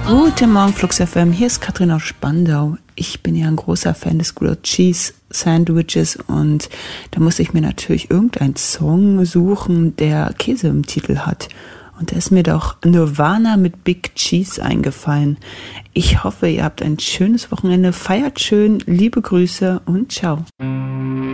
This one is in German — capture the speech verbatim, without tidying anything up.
Guten Morgen, Flux F M. Hier ist Katrin aus Spandau. Ich bin ja ein großer Fan des Grilled Cheese Sandwiches und da muss ich mir natürlich irgendeinen Song suchen, der Käse im Titel hat. Und da ist mir doch Nirvana mit Big Cheese eingefallen. Ich hoffe, ihr habt ein schönes Wochenende. Feiert schön, liebe Grüße und ciao.